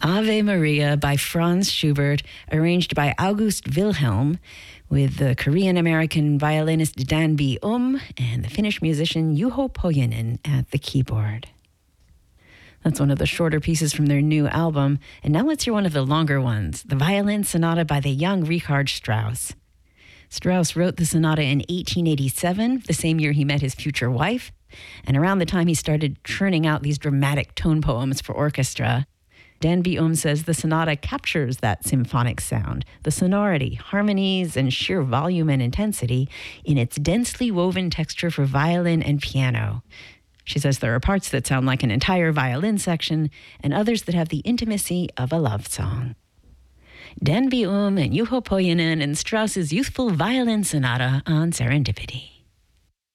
Ave Maria by Franz Schubert, arranged by August Wilhelm, with the Korean-American violinist Dan B. And the Finnish musician Juho Pohjonen at the keyboard. That's one of the shorter pieces from their new album. And now let's hear one of the longer ones, the Violin Sonata by the young Richard Strauss. Strauss wrote the sonata in 1887, the same year he met his future wife, and around the time he started churning out these dramatic tone poems for orchestra. Dan B. says the sonata captures that symphonic sound, the sonority, harmonies, and sheer volume and intensity in its densely woven texture for violin and piano. She says there are parts that sound like an entire violin section and others that have the intimacy of a love song. Dan B. and Juho Pohjonen and Strauss's youthful violin sonata on Serendipity.